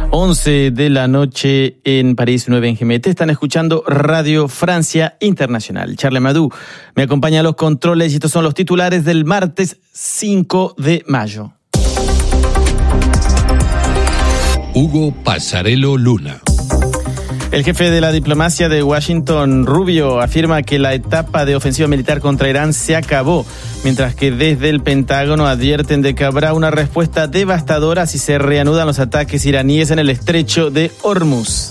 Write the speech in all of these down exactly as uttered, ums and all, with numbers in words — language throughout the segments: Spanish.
once de la noche en París, nueve en G M T. Están escuchando Radio Francia Internacional. Charles Madú me acompaña a los controles y estos son los titulares del martes cinco de mayo. Hugo Passarello Luna. El jefe de la diplomacia de Washington, Rubio, afirma que la etapa de ofensiva militar contra Irán se acabó, mientras que desde el Pentágono advierten de que habrá una respuesta devastadora si se reanudan los ataques iraníes en el estrecho de Hormuz.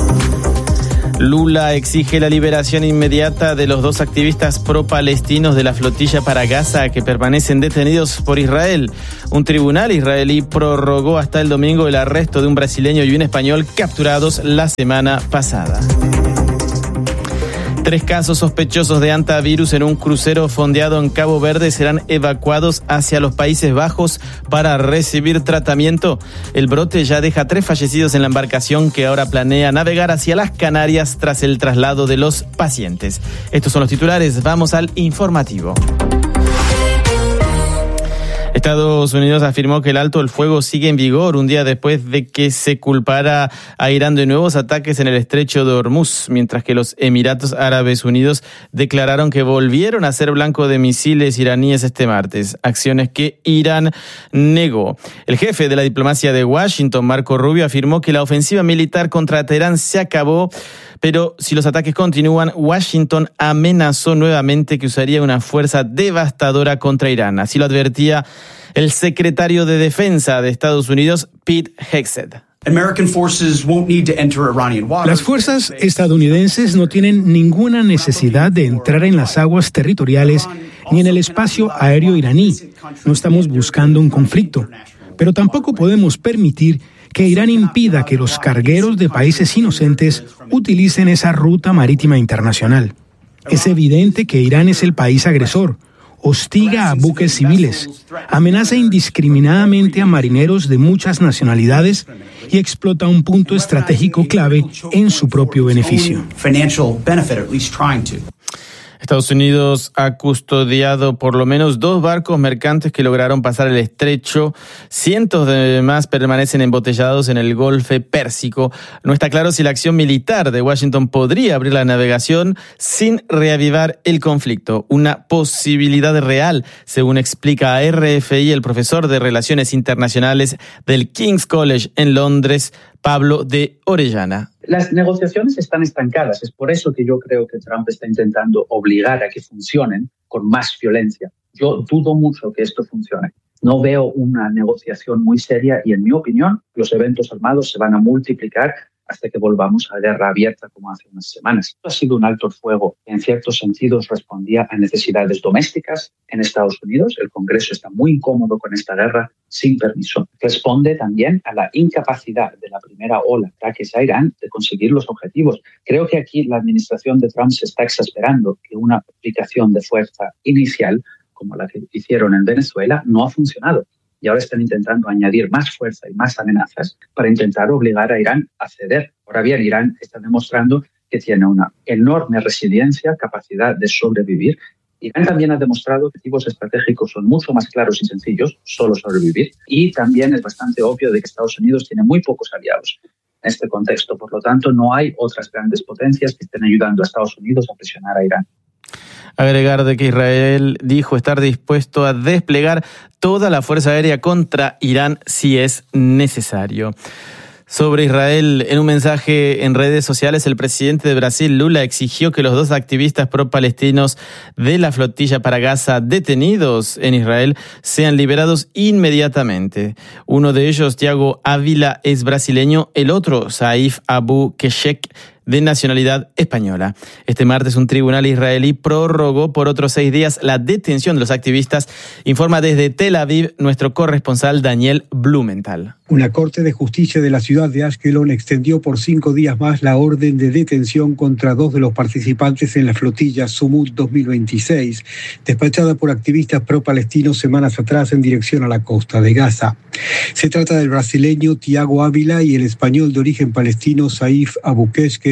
Lula exige la liberación inmediata de los dos activistas pro-palestinos de la flotilla para Gaza que permanecen detenidos por Israel. Un tribunal israelí prorrogó hasta el domingo el arresto de un brasileño y un español capturados la semana pasada. Tres casos sospechosos de hantavirus en un crucero fondeado en Cabo Verde serán evacuados hacia los Países Bajos para recibir tratamiento. El brote ya deja tres fallecidos en la embarcación que ahora planea navegar hacia las Canarias tras el traslado de los pacientes. Estos son los titulares. Vamos al informativo. Estados Unidos afirmó que el alto el fuego sigue en vigor un día después de que se culpara a Irán de nuevos ataques en el estrecho de Hormuz, mientras que los Emiratos Árabes Unidos declararon que volvieron a ser blanco de misiles iraníes este martes, acciones que Irán negó. El jefe de la diplomacia de Washington, Marco Rubio, afirmó que la ofensiva militar contra Teherán se acabó, pero si los ataques continúan, Washington amenazó nuevamente que usaría una fuerza devastadora contra Irán. Así lo advertía el secretario de Defensa de Estados Unidos, Pete Hegseth. Las fuerzas estadounidenses no tienen ninguna necesidad de entrar en las aguas territoriales ni en el espacio aéreo iraní. No estamos buscando un conflicto, pero tampoco podemos permitir que Irán impida que los cargueros de países inocentes utilicen esa ruta marítima internacional. Es evidente que Irán es el país agresor, hostiga a buques civiles, amenaza indiscriminadamente a marineros de muchas nacionalidades y explota un punto estratégico clave en su propio beneficio. Estados Unidos ha custodiado por lo menos dos barcos mercantes que lograron pasar el estrecho. Cientos de más permanecen embotellados en el Golfo Pérsico. No está claro si la acción militar de Washington podría abrir la navegación sin reavivar el conflicto. Una posibilidad real, según explica a R F I el profesor de Relaciones Internacionales del King's College en Londres, Pablo de Orellana. Las negociaciones están estancadas. Es por eso que yo creo que Trump está intentando obligar a que funcionen con más violencia. Yo dudo mucho que esto funcione. No veo una negociación muy seria y, en mi opinión, los eventos armados se van a multiplicar hasta que volvamos a guerra abierta como hace unas semanas. Esto ha sido un alto el fuego que en ciertos sentidos respondía a necesidades domésticas en Estados Unidos. El Congreso está muy incómodo con esta guerra sin permiso. Responde también a la incapacidad de la primera ola de ataques a Irán de conseguir los objetivos. Creo que aquí la administración de Trump se está exasperando que una aplicación de fuerza inicial, como la que hicieron en Venezuela, no ha funcionado. Y ahora están intentando añadir más fuerza y más amenazas para intentar obligar a Irán a ceder. Ahora bien, Irán está demostrando que tiene una enorme resiliencia, capacidad de sobrevivir. Irán también ha demostrado que objetivos estratégicos son mucho más claros y sencillos, solo sobrevivir. Y también es bastante obvio de que Estados Unidos tiene muy pocos aliados en este contexto. Por lo tanto, no hay otras grandes potencias que estén ayudando a Estados Unidos a presionar a Irán. Agregar de que Israel dijo estar dispuesto a desplegar toda la fuerza aérea contra Irán si es necesario. Sobre Israel, en un mensaje en redes sociales, el presidente de Brasil, Lula, exigió que los dos activistas pro-palestinos de la flotilla para Gaza detenidos en Israel sean liberados inmediatamente. Uno de ellos, Thiago Ávila, es brasileño, el otro, Saif Abu Keshek, de nacionalidad española. Este martes un tribunal israelí prorrogó por otros seis días la detención de los activistas, informa desde Tel Aviv nuestro corresponsal Daniel Blumenthal. Una corte de justicia de la ciudad de Ashkelon extendió por cinco días más la orden de detención contra dos de los participantes en la flotilla Sumut dos mil veintiséis, despachada por activistas pro-palestinos semanas atrás en dirección a la costa de Gaza. Se trata del brasileño Thiago Ávila y el español de origen palestino Saif Abu Keshek,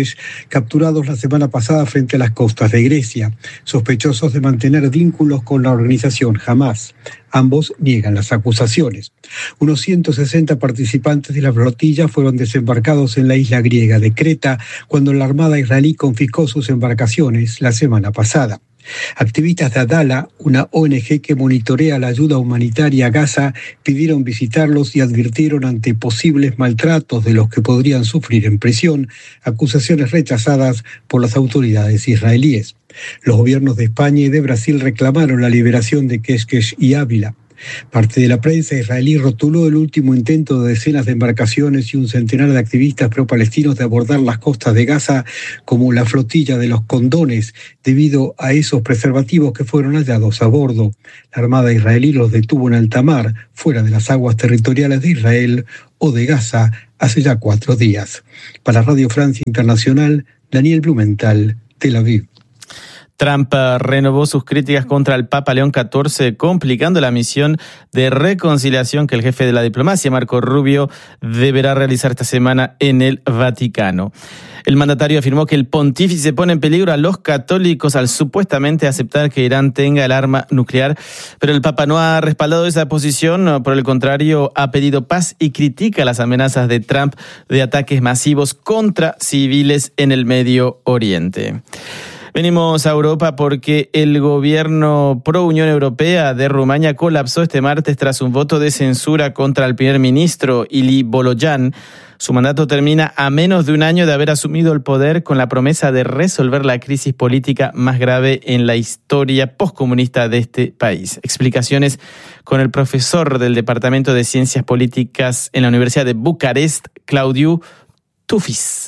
Daesh, capturados la semana pasada frente a las costas de Grecia, sospechosos de mantener vínculos con la organización Hamas. Ambos niegan las acusaciones. Unos ciento sesenta participantes de la flotilla fueron desembarcados en la isla griega de Creta cuando la Armada israelí confiscó sus embarcaciones la semana pasada. Activistas de Adala, una O N G que monitorea la ayuda humanitaria a Gaza, pidieron visitarlos y advirtieron ante posibles maltratos de los que podrían sufrir en prisión, acusaciones rechazadas por las autoridades israelíes. Los gobiernos de España y de Brasil reclamaron la liberación de Keshkesh y Ávila. Parte de la prensa israelí rotuló el último intento de decenas de embarcaciones y un centenar de activistas pro-palestinos de abordar las costas de Gaza como la flotilla de los condones, debido a esos preservativos que fueron hallados a bordo. La Armada israelí los detuvo en alta mar, fuera de las aguas territoriales de Israel o de Gaza, hace ya cuatro días. Para Radio Francia Internacional, Daniel Blumenthal, Tel Aviv. Trump renovó sus críticas contra el Papa León catorce, complicando la misión de reconciliación que el jefe de la diplomacia, Marco Rubio, deberá realizar esta semana en el Vaticano. El mandatario afirmó que el pontífice pone en peligro a los católicos al supuestamente aceptar que Irán tenga el arma nuclear, pero el Papa no ha respaldado esa posición, por el contrario, ha pedido paz y critica las amenazas de Trump de ataques masivos contra civiles en el Medio Oriente. Venimos a Europa porque el gobierno pro-Unión Europea de Rumania colapsó este martes tras un voto de censura contra el primer ministro Ilie Bolojan. Su mandato termina a menos de un año de haber asumido el poder con la promesa de resolver la crisis política más grave en la historia postcomunista de este país. Explicaciones con el profesor del Departamento de Ciencias Políticas en la Universidad de Bucarest, Claudiu Tufis.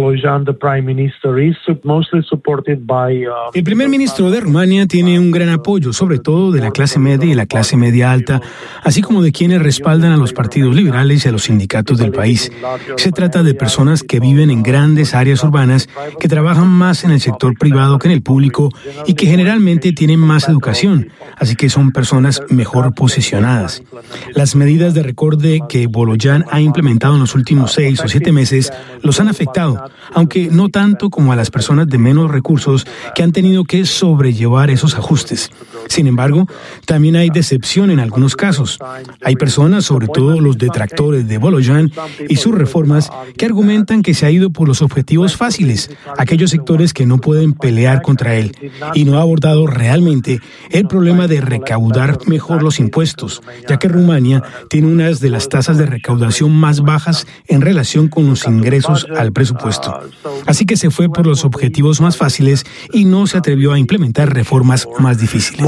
El primer ministro de Rumania tiene un gran apoyo, sobre todo de la clase media y la clase media alta, así como de quienes respaldan a los partidos liberales y a los sindicatos del país. Se trata de personas que viven en grandes áreas urbanas, que trabajan más en el sector privado que en el público y que generalmente tienen más educación, así que son personas mejor posicionadas. Las medidas de recorte que Bolojan ha implementado en los últimos seis o siete meses los han afectado, aunque no tanto como a las personas de menos recursos que han tenido que sobrellevar esos ajustes. Sin embargo, también hay decepción en algunos casos. Hay personas, sobre todo los detractores de Bolojan y sus reformas, que argumentan que se ha ido por los objetivos fáciles, aquellos sectores que no pueden pelear contra él, y no ha abordado realmente el problema de recaudar mejor los impuestos, ya que Rumania tiene una de las tasas de recaudación más bajas en relación con los ingresos al presupuesto. Así que se fue por los objetivos más fáciles y no se atrevió a implementar reformas más difíciles.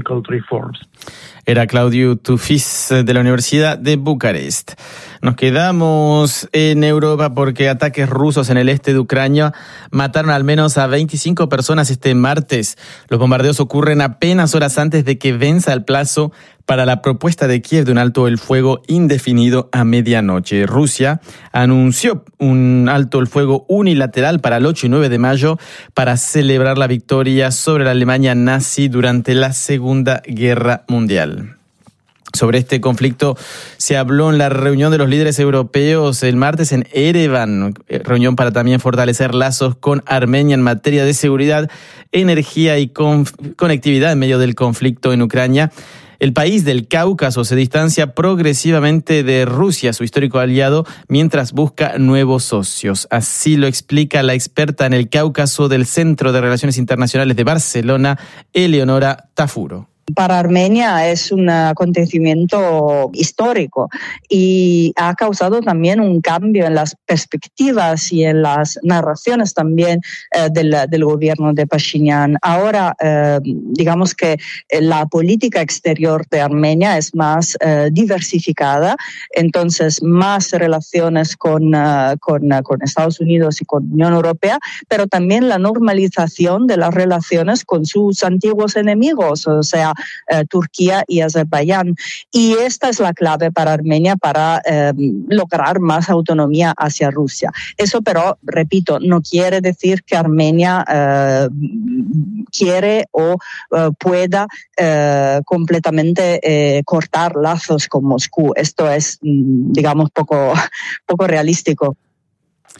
Era Claudiu Tufis de la Universidad de Bucarest. Nos quedamos en Europa porque ataques rusos en el este de Ucrania mataron al menos a veinticinco personas este martes. Los bombardeos ocurren apenas horas antes de que venza el plazo para la propuesta de Kiev de un alto el fuego indefinido a medianoche. Rusia anunció un alto el fuego unilateral para el ocho y nueve de mayo para celebrar la victoria sobre la Alemania nazi durante la Segunda Guerra Mundial. Sobre este conflicto se habló en la reunión de los líderes europeos el martes en Ereván, reunión para también fortalecer lazos con Armenia en materia de seguridad, energía y con- conectividad en medio del conflicto en Ucrania. El país del Cáucaso se distancia progresivamente de Rusia, su histórico aliado, mientras busca nuevos socios. Así lo explica la experta en el Cáucaso del Centro de Relaciones Internacionales de Barcelona, Eleonora Tafuro. Para Armenia es un acontecimiento histórico y ha causado también un cambio en las perspectivas y en las narraciones también eh, del, del gobierno de Pashinyan. Ahora, eh, digamos que la política exterior de Armenia es más eh, diversificada, entonces más relaciones con, uh, con, uh, con Estados Unidos y con Unión Europea, pero también la normalización de las relaciones con sus antiguos enemigos, o sea, Eh, Turquía y Azerbaiyán. Y esta es la clave para Armenia para eh, lograr más autonomía hacia Rusia. Eso, pero, repito, no quiere decir que Armenia eh, quiere o eh, pueda eh, completamente eh, cortar lazos con Moscú. Esto es, digamos, poco, poco realístico.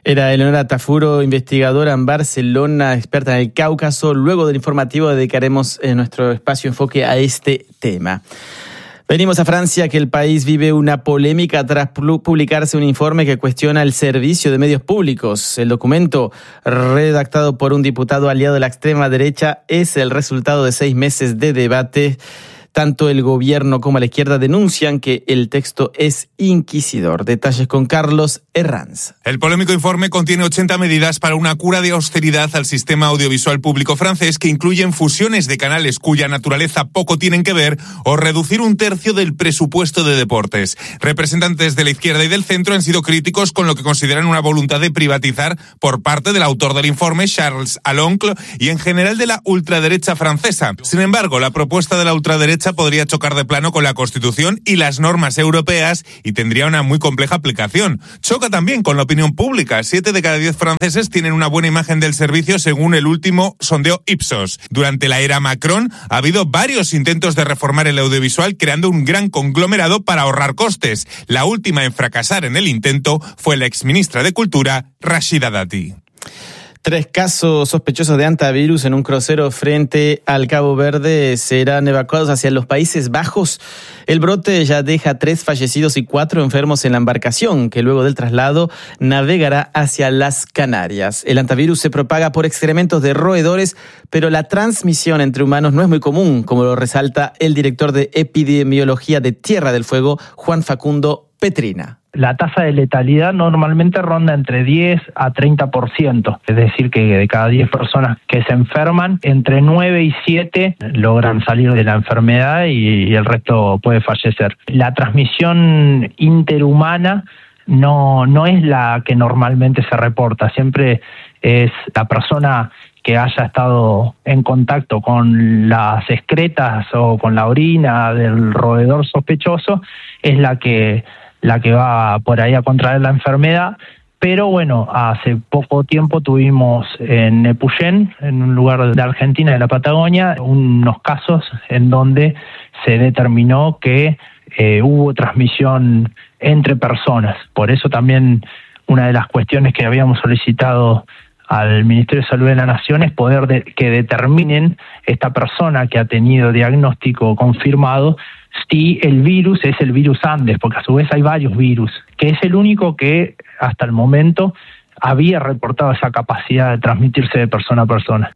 Era Eleonora Tafuro, investigadora en Barcelona, experta en el Cáucaso. Luego del informativo dedicaremos eh, nuestro espacio enfoque a este tema. Venimos a Francia, que el país vive una polémica tras publicarse un informe que cuestiona el servicio de medios públicos. El documento, redactado por un diputado aliado de la extrema derecha, es el resultado de seis meses de debate. Tanto el gobierno como la izquierda denuncian que el texto es inquisidor. Detalles con Carlos Herranz. El polémico informe contiene ochenta medidas para una cura de austeridad al sistema audiovisual público francés que incluyen fusiones de canales cuya naturaleza poco tienen que ver o reducir un tercio del presupuesto de deportes. Representantes de la izquierda y del centro han sido críticos con lo que consideran una voluntad de privatizar por parte del autor del informe, Charles Aloncle, y en general de la ultraderecha francesa. Sin embargo, la propuesta de la ultraderecha podría chocar de plano con la Constitución y las normas europeas y tendría una muy compleja aplicación. Choca también con la opinión pública. Siete de cada diez franceses tienen una buena imagen del servicio según el último sondeo Ipsos. Durante la era Macron ha habido varios intentos de reformar el audiovisual creando un gran conglomerado para ahorrar costes. La última en fracasar en el intento fue la exministra de Cultura, Rachida Dati. Tres casos sospechosos de hantavirus en un crucero frente al Cabo Verde serán evacuados hacia los Países Bajos. El brote ya deja tres fallecidos y cuatro enfermos en la embarcación, que luego del traslado navegará hacia las Canarias. El hantavirus se propaga por excrementos de roedores, pero la transmisión entre humanos no es muy común, como lo resalta el director de epidemiología de Tierra del Fuego, Juan Facundo Petrina. La tasa de letalidad normalmente ronda entre diez a treinta por ciento, es decir, que de cada diez personas que se enferman, entre nueve y siete logran salir de la enfermedad y el resto puede fallecer. La transmisión interhumana no, no es la que normalmente se reporta, siempre es la persona que haya estado en contacto con las excretas o con la orina del roedor sospechoso, es la que la que va por ahí a contraer la enfermedad, pero bueno, hace poco tiempo tuvimos en Epuyén, en un lugar de Argentina, de la Patagonia, unos casos en donde se determinó que eh, hubo transmisión entre personas. Por eso también una de las cuestiones que habíamos solicitado al Ministerio de Salud de la Nación es poder de, que determinen esta persona que ha tenido diagnóstico confirmado si el virus es el virus Andes, porque a su vez hay varios virus, que es el único que hasta el momento había reportado esa capacidad de transmitirse de persona a persona.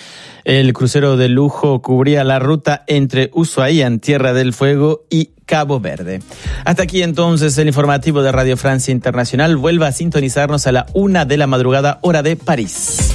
El crucero de lujo cubría la ruta entre Ushuaia, en Tierra del Fuego, y Cabo Verde. Hasta aquí entonces el informativo de Radio Francia Internacional. Vuelva a sintonizarnos a la una de la madrugada, hora de París.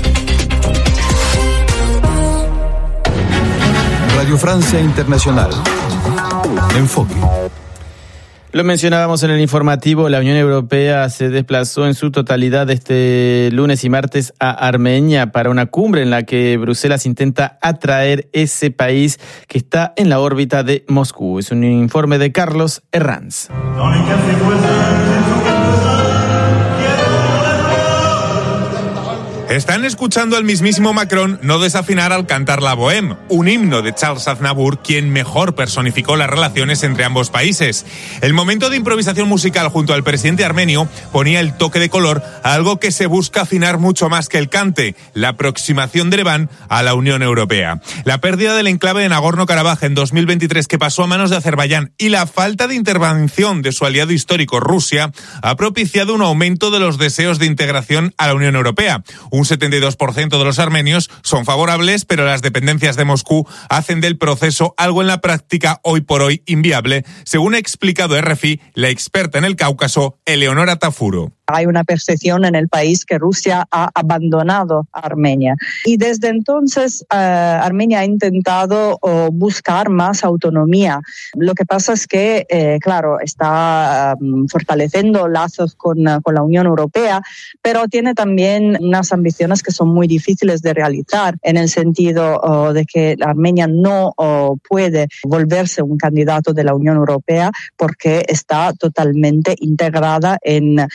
Radio Francia Internacional. Enfoque. Lo mencionábamos en el informativo, la Unión Europea se desplazó en su totalidad este lunes y martes a Armenia para una cumbre en la que Bruselas intenta atraer ese país que está en la órbita de Moscú. Es un informe de Carlos Herranz. Están escuchando al mismísimo Macron no desafinar al cantar la Bohème, un himno de Charles Aznavour, quien mejor personificó las relaciones entre ambos países. El momento de improvisación musical junto al presidente armenio ponía el toque de color a algo que se busca afinar mucho más que el cante, la aproximación de Ereván a la Unión Europea. La pérdida del enclave de Nagorno-Karabaj en dos mil veintitrés, que pasó a manos de Azerbaiyán, y la falta de intervención de su aliado histórico Rusia ha propiciado un aumento de los deseos de integración a la Unión Europea. Un setenta y dos por ciento de los armenios son favorables, pero las dependencias de Moscú hacen del proceso algo en la práctica hoy por hoy inviable, según ha explicado R F I la experta en el Cáucaso, Eleonora Tafuro. Hay una percepción en el país que Rusia ha abandonado a Armenia. Y desde entonces uh, Armenia ha intentado uh, buscar más autonomía. Lo que pasa es que, eh, claro, está um, fortaleciendo lazos con, uh, con la Unión Europea, pero tiene también unas ambiciones que son muy difíciles de realizar, en el sentido uh, de que Armenia no uh, puede volverse un candidato de la Unión Europea porque está totalmente integrada en uh,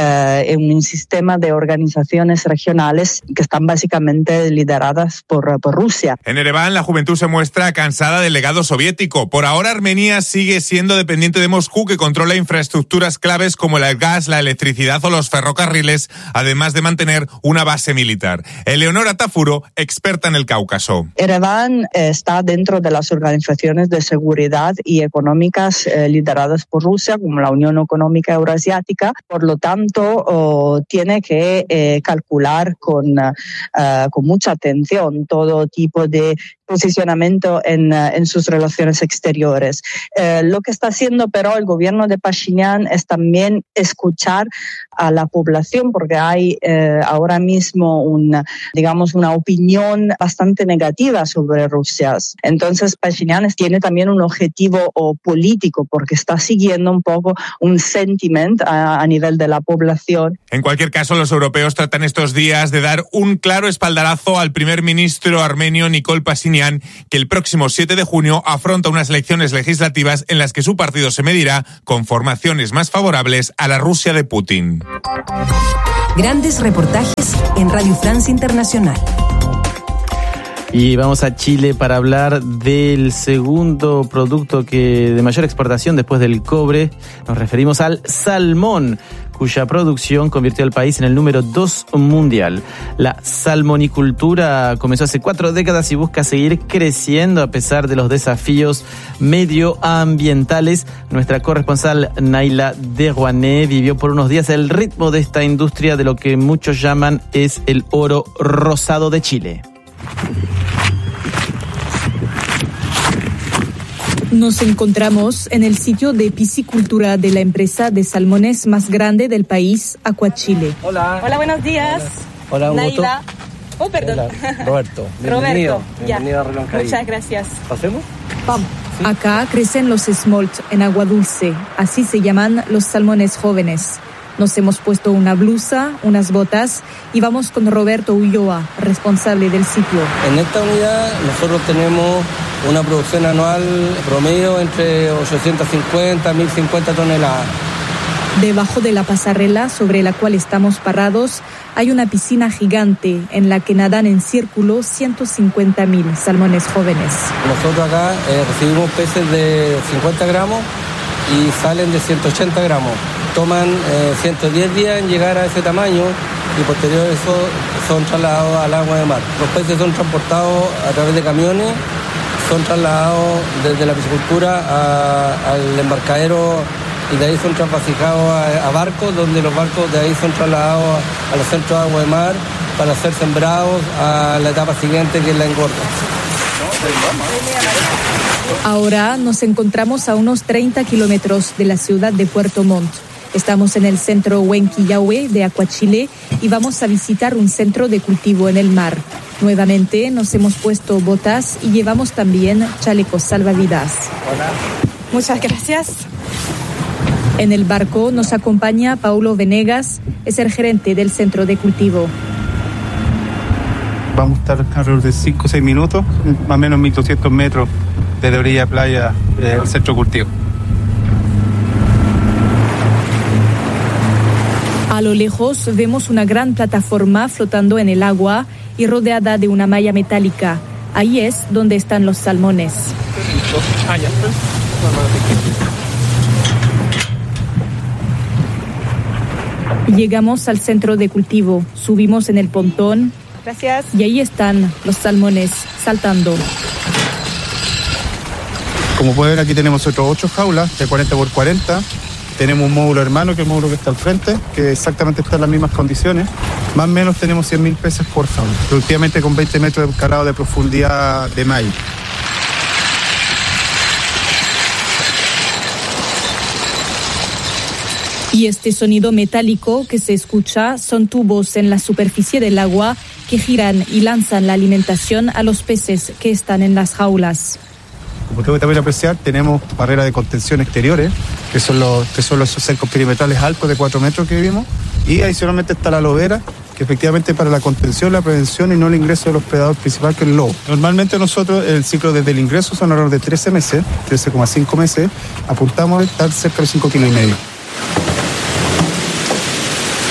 eh, en un sistema de organizaciones regionales que están básicamente lideradas por, por Rusia. En Ereván, la juventud se muestra cansada del legado soviético. Por ahora, Armenia sigue siendo dependiente de Moscú, que controla infraestructuras claves como el gas, la electricidad o los ferrocarriles, además de mantener una base militar. Eleonora Tafuro, experta en el Cáucaso. Ereván está dentro de las organizaciones de seguridad y económicas eh, lideradas por Rusia, como la Unión Económica Euroasiática. Por lo tanto, oh, tiene que eh, calcular con, uh, con mucha atención todo tipo de posicionamiento en, en sus relaciones exteriores. Eh, lo que está haciendo, pero, el gobierno de Pashinyan es también escuchar a la población, porque hay eh, ahora mismo una, digamos, una opinión bastante negativa sobre Rusia. Entonces, Pashinyan tiene también un objetivo o, político, porque está siguiendo un poco un sentiment a, a nivel de la población. En cualquier caso, los europeos tratan estos días de dar un claro espaldarazo al primer ministro armenio Nikol Pashinyan, que el próximo siete de junio afronta unas elecciones legislativas en las que su partido se medirá con formaciones más favorables a la Rusia de Putin. Grandes reportajes en Radio Francia Internacional. Y vamos a Chile para hablar del segundo producto que de mayor exportación después del cobre. Nos referimos al salmón, cuya producción convirtió al país en el número dos mundial. La salmonicultura comenzó hace cuatro décadas y busca seguir creciendo a pesar de los desafíos medioambientales. Nuestra corresponsal Naila Derwané vivió por unos días el ritmo de esta industria, de lo que muchos llaman es el oro rosado de Chile. Nos encontramos en el sitio de piscicultura de la empresa de salmones más grande del país, Aquachile. Hola. Hola, buenos días. Hola, un gusto. Naila. Oh, perdón. Hola, Roberto. Bienvenido. Roberto, Bienvenido ya. a Reloncaví. Muchas gracias. ¿Pasemos? Vamos. ¿Sí? Acá crecen los smolt en agua dulce, así se llaman los salmones jóvenes. Nos hemos puesto una blusa, unas botas y vamos con Roberto Ulloa, responsable del sitio. En esta unidad nosotros tenemos una producción anual promedio entre ochocientas cincuenta a mil cincuenta toneladas. Debajo de la pasarela sobre la cual estamos parados hay una piscina gigante en la que nadan en círculo ciento cincuenta mil salmones jóvenes. Nosotros acá eh, recibimos peces de cincuenta gramos y salen de ciento ochenta gramos. Toman eh, ciento diez días en llegar a ese tamaño y posterior a eso son trasladados al agua de mar. Los peces son transportados a través de camiones, son trasladados desde la piscicultura a, al embarcadero y de ahí son transvasijados a, a barcos, donde los barcos de ahí son trasladados a, a los centros de agua de mar para ser sembrados a la etapa siguiente, que es la engorda. Ahora nos encontramos a unos treinta kilómetros de la ciudad de Puerto Montt. Estamos en el centro Huenquillahue de Aquachile y vamos a visitar un centro de cultivo en el mar. Nuevamente nos hemos puesto botas y llevamos también chalecos salvavidas. Hola. Muchas gracias. En el barco nos acompaña Paulo Venegas, es el gerente del centro de cultivo. Vamos a estar alrededor de cinco o seis minutos, más o menos mil doscientos metros desde orilla a playa del centro de cultivo. A lo lejos vemos una gran plataforma flotando en el agua y rodeada de una malla metálica. Ahí es donde están los salmones. Llegamos al centro de cultivo, subimos en el pontón. Gracias. Y ahí están los salmones saltando. Como pueden ver, aquí tenemos otros ocho jaulas de cuarenta por cuarenta. Tenemos un módulo hermano, que es el módulo que está al frente, que exactamente está en las mismas condiciones. Más o menos tenemos cien mil peces por jaula, productivamente con veinte metros de calado de profundidad de malla. Y este sonido metálico que se escucha son tubos en la superficie del agua que giran y lanzan la alimentación a los peces que están en las jaulas. Como ustedes también apreciar, tenemos barreras de contención exteriores, que son los, que son los cercos perimetrales altos de cuatro metros que vimos, y adicionalmente está la lobera, que efectivamente para la contención, la prevención y no el ingreso de los predadores principales, que es el lobo. Normalmente nosotros el ciclo desde el ingreso son alrededor de trece meses, trece coma cinco meses, apuntamos a estar cerca de cinco kilos y medio.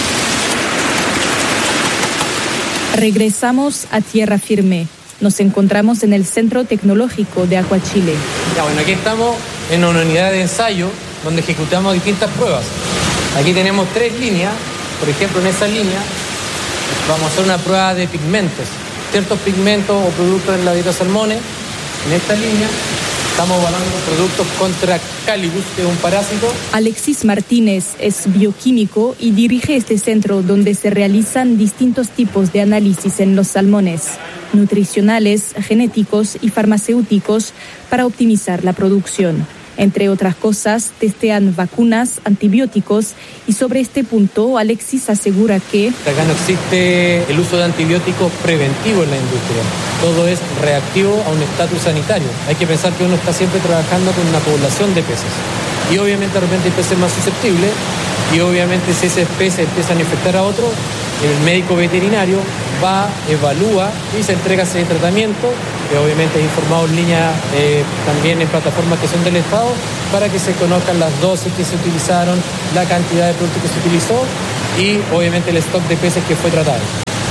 Regresamos a tierra firme. Nos encontramos en el Centro Tecnológico de Acuachile. Ya, bueno, aquí estamos en una unidad de ensayo donde ejecutamos distintas pruebas. Aquí tenemos tres líneas. Por ejemplo, en esa línea vamos a hacer una prueba de pigmentos. Ciertos pigmentos o productos en la dieta salmones. En esta línea estamos evaluando productos contra Calibus, que es un parásito. Alexis Martínez es bioquímico y dirige este centro donde se realizan distintos tipos de análisis en los salmones, nutricionales, genéticos y farmacéuticos para optimizar la producción. Entre otras cosas, testean vacunas, antibióticos y sobre este punto Alexis asegura que acá no existe el uso de antibióticos preventivo en la industria. Todo es reactivo a un estatus sanitario. Hay que pensar que uno está siempre trabajando con una población de peces. Y obviamente de repente hay peces más susceptibles y obviamente si esos peces empiezan a infectar a otros, el médico veterinario va, evalúa y se entrega ese tratamiento, que obviamente es informado en línea eh, también en plataformas que son del Estado, para que se conozcan las dosis que se utilizaron, la cantidad de producto que se utilizó y obviamente el stock de peces que fue tratado.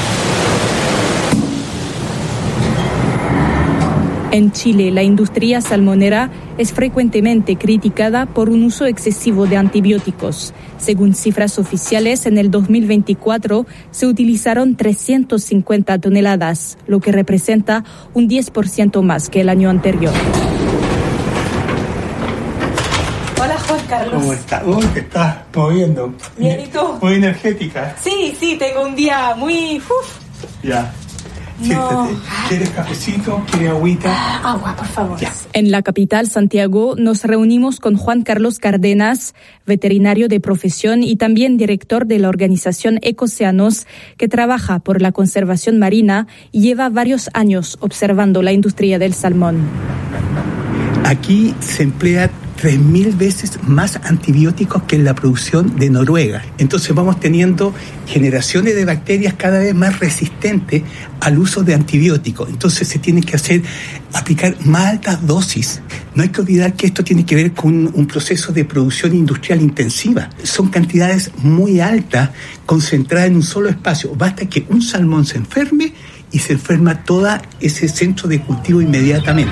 En Chile, la industria salmonera es frecuentemente criticada por un uso excesivo de antibióticos. Según cifras oficiales, en el dos mil veinticuatro se utilizaron trescientas cincuenta toneladas, lo que representa un diez por ciento más que el año anterior. Hola, Juan Carlos. ¿Cómo estás? Uy, te estás moviendo. Bien, ¿y tú? Muy energética. Sí, sí, tengo un día muy... Uf. Ya. No. Siéntate. ¿Quieres cafecito? ¿Quieres agüita? Ah, agua, por favor. Ya. En la capital, Santiago, nos reunimos con Juan Carlos Cárdenas, veterinario de profesión y también director de la organización Ecocéanos, que trabaja por la conservación marina y lleva varios años observando la industria del salmón. Aquí se emplea tres mil veces más antibióticos que en la producción de Noruega. Entonces vamos teniendo generaciones de bacterias cada vez más resistentes al uso de antibióticos. Entonces se tiene que hacer, aplicar más altas dosis. No hay que olvidar que esto tiene que ver con un proceso de producción industrial intensiva. Son cantidades muy altas, concentradas en un solo espacio. Basta que un salmón se enferme y se enferma todo ese centro de cultivo inmediatamente.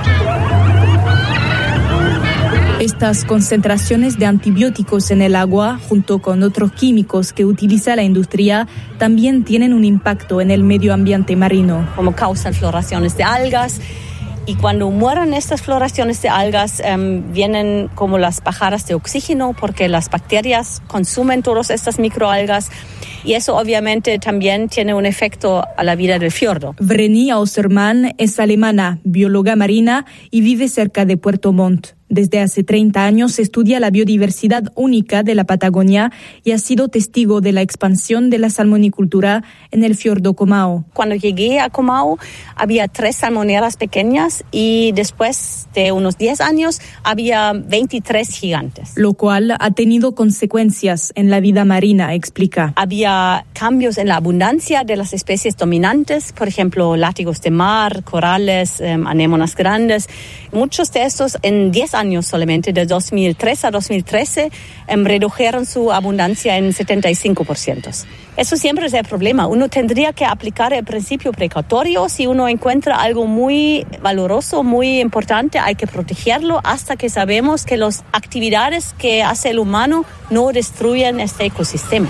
Estas concentraciones de antibióticos en el agua, junto con otros químicos que utiliza la industria, también tienen un impacto en el medio ambiente marino. Como causan floraciones de algas. Y cuando mueren estas floraciones de algas, eh, vienen como las pajaras de oxígeno, porque las bacterias consumen todas estas microalgas. Y eso obviamente también tiene un efecto a la vida del fiordo. Vreni Ausermann es alemana, bióloga marina y vive cerca de Puerto Montt. Desde hace treinta años estudia la biodiversidad única de la Patagonia y ha sido testigo de la expansión de la salmonicultura en el fiordo Comau. Cuando llegué a Comau había tres salmoneras pequeñas y después de unos diez años había veintitrés gigantes. Lo cual ha tenido consecuencias en la vida marina, explica. Había cambios en la abundancia de las especies dominantes, por ejemplo, látigos de mar, corales, eh, anémonas grandes. Muchos de estos en diez años solamente, de dos mil tres a dos mil trece, eh, redujeron su abundancia en setenta y cinco por ciento. Eso siempre es el problema. Uno tendría que aplicar el principio precautorio. Si uno encuentra algo muy valoroso, muy importante, hay que protegerlo hasta que sabemos que las actividades que hace el humano no destruyen este ecosistema.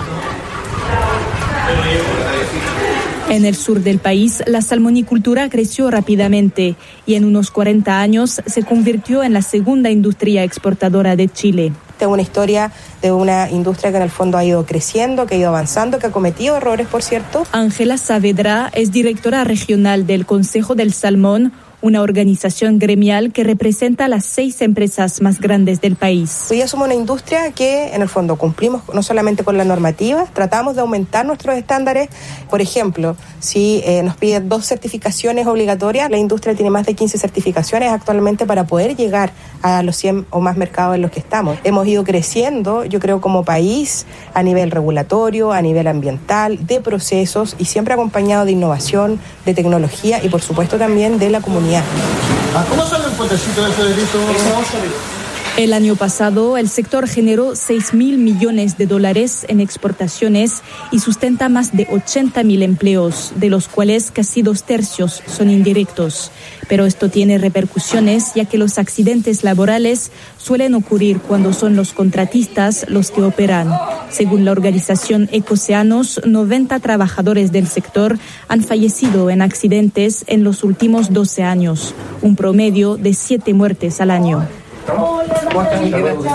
En el sur del país, la salmonicultura creció rápidamente y en unos cuarenta años se convirtió en la segunda industria exportadora de Chile. Tengo una historia de una industria que en el fondo ha ido creciendo, que ha ido avanzando, que ha cometido errores, por cierto. Ángela Saavedra es directora regional del Consejo del Salmón, una organización gremial que representa a las seis empresas más grandes del país. Hoy ya somos una industria que en el fondo cumplimos no solamente con la normativa, tratamos de aumentar nuestros estándares. Por ejemplo, si eh, nos piden dos certificaciones obligatorias, la industria tiene más de quince certificaciones actualmente para poder llegar a los cien o más mercados en los que estamos. Hemos ido creciendo, yo creo, como país a nivel regulatorio, a nivel ambiental, de procesos y siempre acompañado de innovación, de tecnología y por supuesto también de la comunidad. ¿Cómo sale un potecito de Federico? El año pasado, el sector generó seis mil millones de dólares en exportaciones y sustenta más de ochenta mil empleos, de los cuales casi dos tercios son indirectos. Pero esto tiene repercusiones, ya que los accidentes laborales suelen ocurrir cuando son los contratistas los que operan. Según la organización Ecoceanos, noventa trabajadores del sector han fallecido en accidentes en los últimos doce años, un promedio de siete muertes al año. ¿Cómo están?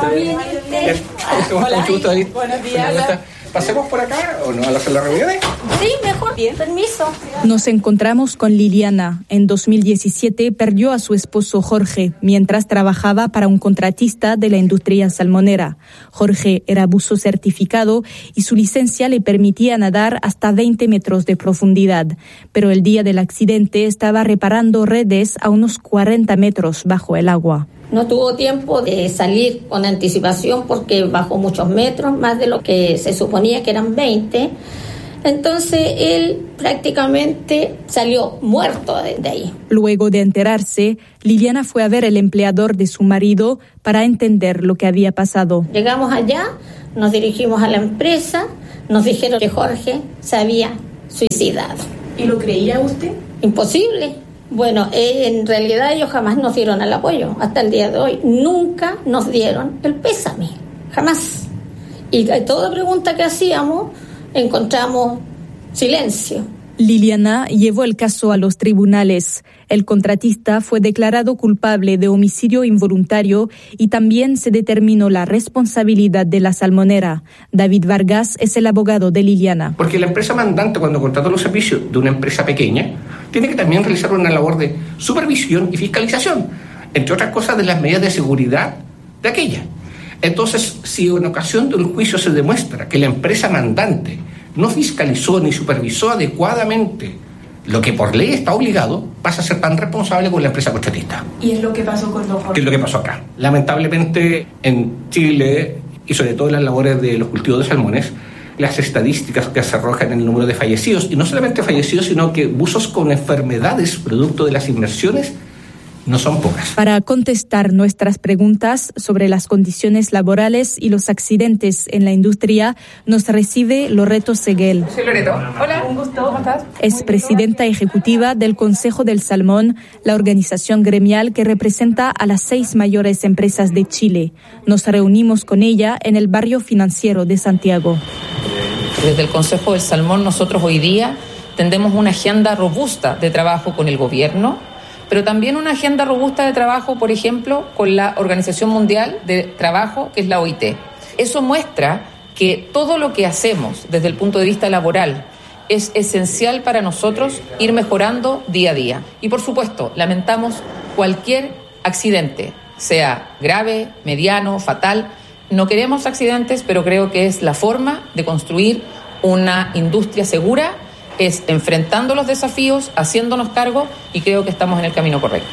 Hola. Mucho gusto, David. Buenos días. ¿Pasemos por acá o no a las reuniones? Sí, mejor. Bien, permiso. Nos encontramos con Liliana. En dos mil diecisiete perdió a su esposo Jorge mientras trabajaba para un contratista de la industria salmonera. Jorge era buzo certificado y su licencia le permitía nadar hasta veinte metros de profundidad. Pero el día del accidente estaba reparando redes a unos cuarenta metros bajo el agua. No tuvo tiempo de salir con anticipación porque bajó muchos metros, más de lo que se suponía que eran veinte. Entonces él prácticamente salió muerto de, de ahí. Luego de enterarse, Liliana fue a ver al empleador de su marido para entender lo que había pasado. Llegamos allá, nos dirigimos a la empresa, nos dijeron que Jorge se había suicidado. ¿Y lo creía usted? Imposible. Bueno, eh, en realidad ellos jamás nos dieron el apoyo, hasta el día de hoy. Nunca nos dieron el pésame, jamás. Y toda pregunta que hacíamos, encontramos silencio. Liliana llevó el caso a los tribunales. El contratista fue declarado culpable de homicidio involuntario y también se determinó la responsabilidad de la salmonera. David Vargas es el abogado de Liliana. Porque la empresa mandante, cuando contrata los servicios de una empresa pequeña, tiene que también realizar una labor de supervisión y fiscalización, entre otras cosas de las medidas de seguridad de aquella. Entonces, si en ocasión del juicio se demuestra que la empresa mandante no fiscalizó ni supervisó adecuadamente lo que por ley está obligado, pasa a ser tan responsable como la empresa contratista. ¿Y es lo que pasó con Don Jorge? ¿Qué es lo que pasó acá? Lamentablemente en Chile, y sobre todo en las labores de los cultivos de salmones, las estadísticas que se arrojan en el número de fallecidos, y no solamente fallecidos, sino que buzos con enfermedades producto de las inmersiones, no son pocas. Para contestar nuestras preguntas sobre las condiciones laborales y los accidentes en la industria, nos recibe Loreto Seguel. Soy Loreto. Hola, un gusto. ¿Cómo estás? Es presidenta ejecutiva del Consejo del Salmón, la organización gremial que representa a las seis mayores empresas de Chile. Nos reunimos con ella en el barrio financiero de Santiago. Desde el Consejo del Salmón nosotros hoy día tendemos una agenda robusta de trabajo con el gobierno, pero también una agenda robusta de trabajo, por ejemplo, con la Organización Mundial de Trabajo, que es la O I T. Eso muestra que todo lo que hacemos desde el punto de vista laboral es esencial para nosotros ir mejorando día a día. Y, por supuesto, lamentamos cualquier accidente, sea grave, mediano, fatal. No queremos accidentes, pero creo que es la forma de construir una industria segura, es enfrentando los desafíos, haciéndonos cargo, y creo que estamos en el camino correcto.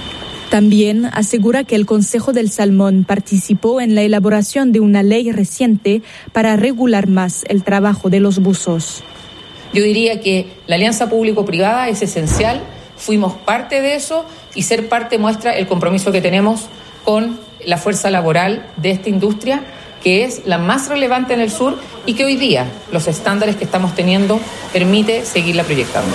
También asegura que el Consejo del Salmón participó en la elaboración de una ley reciente para regular más el trabajo de los buzos. Yo diría que la alianza público-privada es esencial, fuimos parte de eso, y ser parte muestra el compromiso que tenemos con la fuerza laboral de esta industria, que es la más relevante en el sur y que hoy día los estándares que estamos teniendo permite seguirla proyectando.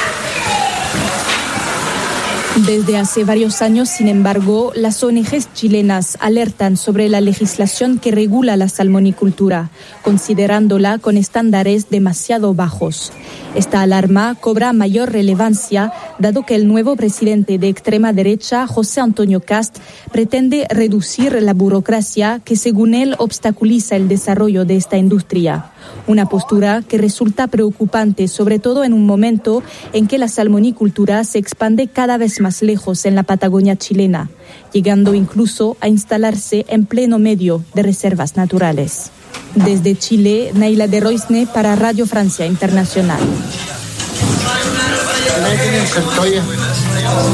Desde hace varios años, sin embargo, las O N Ges chilenas alertan sobre la legislación que regula la salmonicultura, considerándola con estándares demasiado bajos. Esta alarma cobra mayor relevancia dado que el nuevo presidente de extrema derecha, José Antonio Kast, pretende reducir la burocracia que, según él, obstaculiza el desarrollo de esta industria. Una postura que resulta preocupante, sobre todo en un momento en que la salmonicultura se expande cada vez más lejos en la Patagonia chilena, llegando incluso a instalarse en pleno medio de reservas naturales. Desde Chile, Naila de Roisne para Radio Francia Internacional.